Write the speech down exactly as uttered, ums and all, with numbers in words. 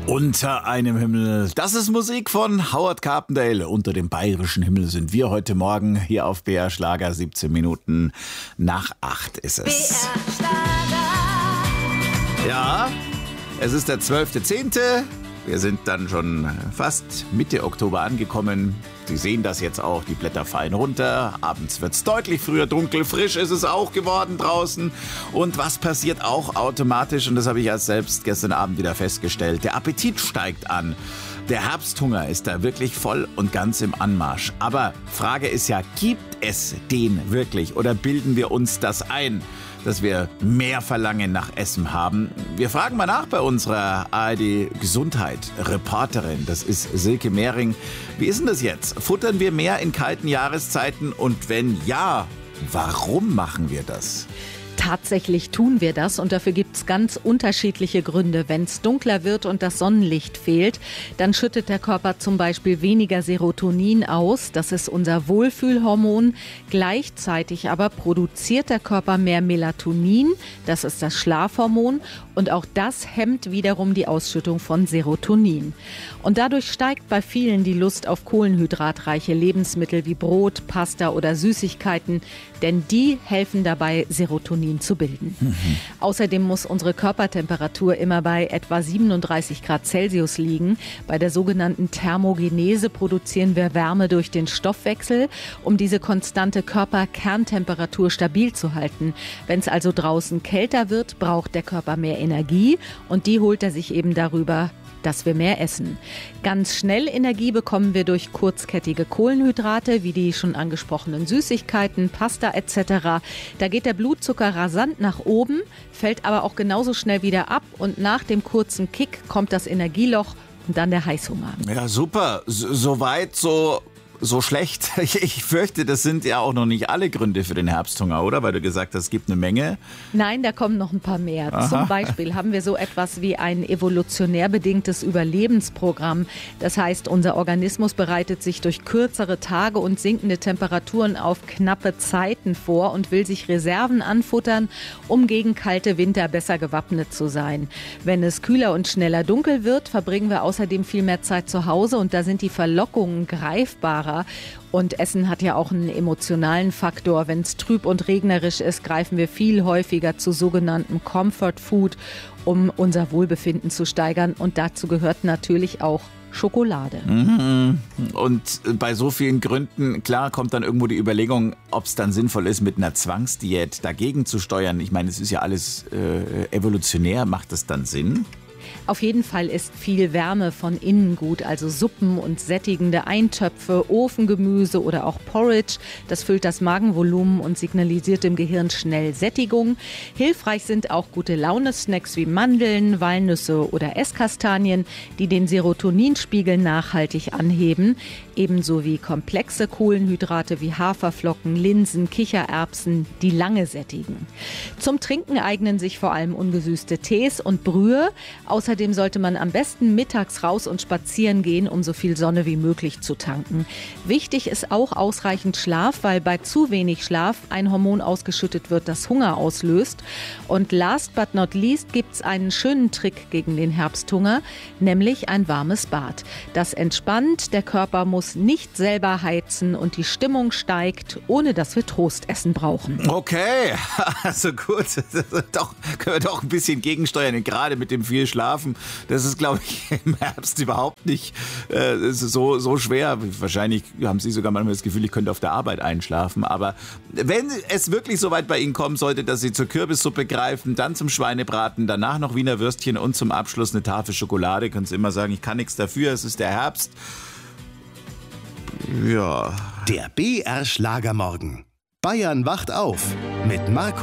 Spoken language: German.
Unter einem Himmel. Das ist Musik von Howard Carpendale. Unter dem bayerischen Himmel sind wir heute Morgen hier auf B R Schlager. siebzehn Minuten nach acht ist es. B R Schlager. Ja, es ist der zwölfte zehnte Wir sind dann schon fast Mitte Oktober angekommen. Sie sehen das jetzt auch, die Blätter fallen runter. Abends wird es deutlich früher dunkel. Frisch ist es auch geworden draußen. Und was passiert auch automatisch, und das habe ich erst selbst gestern Abend wieder festgestellt, der Appetit steigt an. Der Herbsthunger ist da wirklich voll und ganz im Anmarsch. Aber Frage ist ja, gibt es den wirklich oder bilden wir uns das ein, dass wir mehr Verlangen nach Essen haben? Wir fragen mal nach bei unserer A R D-Gesundheit-Reporterin. Das ist Silke Mehring. Wie ist denn das jetzt? Futtern wir mehr in kalten Jahreszeiten? Und wenn ja, warum machen wir das? Tatsächlich tun wir das und dafür gibt es ganz unterschiedliche Gründe. Wenn es dunkler wird und das Sonnenlicht fehlt, dann schüttet der Körper zum Beispiel weniger Serotonin aus. Das ist unser Wohlfühlhormon. Gleichzeitig aber produziert der Körper mehr Melatonin. Das ist das Schlafhormon. Und auch das hemmt wiederum die Ausschüttung von Serotonin. Und dadurch steigt bei vielen die Lust auf kohlenhydratreiche Lebensmittel wie Brot, Pasta oder Süßigkeiten, denn die helfen dabei, Serotonin zu bilden. Mhm. Außerdem muss unsere Körpertemperatur immer bei etwa siebenunddreißig Grad Celsius liegen. Bei der sogenannten Thermogenese produzieren wir Wärme durch den Stoffwechsel, um diese konstante Körperkerntemperatur stabil zu halten. Wenn es also draußen kälter wird, braucht der Körper mehr Energie und die holt er sich eben darüber, dass wir mehr essen. Ganz schnell Energie bekommen wir durch kurzkettige Kohlenhydrate, wie die schon angesprochenen Süßigkeiten, Pasta et cetera. Da geht der Blutzucker rasant nach oben, fällt aber auch genauso schnell wieder ab und nach dem kurzen Kick kommt das Energieloch und dann der Heißhunger. Ja, super. Soweit so... So schlecht. Ich fürchte, das sind ja auch noch nicht alle Gründe für den Herbsthunger, oder? Weil du gesagt hast, es gibt eine Menge. Nein, da kommen noch ein paar mehr. Aha. Zum Beispiel haben wir so etwas wie ein evolutionär bedingtes Überlebensprogramm. Das heißt, unser Organismus bereitet sich durch kürzere Tage und sinkende Temperaturen auf knappe Zeiten vor und will sich Reserven anfuttern, um gegen kalte Winter besser gewappnet zu sein. Wenn es kühler und schneller dunkel wird, verbringen wir außerdem viel mehr Zeit zu Hause und da sind die Verlockungen greifbarer. Und Essen hat ja auch einen emotionalen Faktor. Wenn es trüb und regnerisch ist, greifen wir viel häufiger zu sogenannten Comfort Food, um unser Wohlbefinden zu steigern. Und dazu gehört natürlich auch Schokolade. Mhm. Und bei so vielen Gründen, klar, kommt dann irgendwo die Überlegung, ob es dann sinnvoll ist, mit einer Zwangsdiät dagegen zu steuern. Ich meine, es ist ja alles äh, evolutionär. Macht das dann Sinn? Auf jeden Fall ist viel Wärme von innen gut, also Suppen und sättigende Eintöpfe, Ofengemüse oder auch Porridge. Das füllt das Magenvolumen und signalisiert dem Gehirn schnell Sättigung. Hilfreich sind auch gute Laune-Snacks wie Mandeln, Walnüsse oder Esskastanien, die den Serotoninspiegel nachhaltig anheben. Ebenso wie komplexe Kohlenhydrate wie Haferflocken, Linsen, Kichererbsen, die lange sättigen. Zum Trinken eignen sich vor allem ungesüßte Tees und Brühe. Außerdem sollte man am besten mittags raus und spazieren gehen, um so viel Sonne wie möglich zu tanken. Wichtig ist auch ausreichend Schlaf, weil bei zu wenig Schlaf ein Hormon ausgeschüttet wird, das Hunger auslöst. Und last but not least gibt es einen schönen Trick gegen den Herbsthunger, nämlich ein warmes Bad. Das entspannt, der Körper muss nicht selber heizen und die Stimmung steigt, ohne dass wir Trostessen brauchen. Okay, also gut, doch, können wir doch ein bisschen gegensteuern, gerade mit dem viel Schlafen. Das ist, glaube ich, im Herbst überhaupt nicht äh, so, so schwer. Wahrscheinlich haben Sie sogar manchmal das Gefühl, ich könnte auf der Arbeit einschlafen. Aber wenn es wirklich so weit bei Ihnen kommen sollte, dass Sie zur Kürbissuppe greifen, dann zum Schweinebraten, danach noch Wiener Würstchen und zum Abschluss eine Tafel Schokolade, können Sie immer sagen, ich kann nichts dafür, es ist der Herbst. Ja. Der B R Schlagermorgen. Bayern wacht auf mit Marco